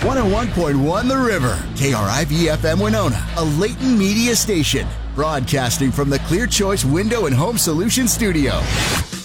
101.1 The River, KRIV-FM Winona, a Leighton Media station, broadcasting from the Clear Choice Window and Home Solutions Studio.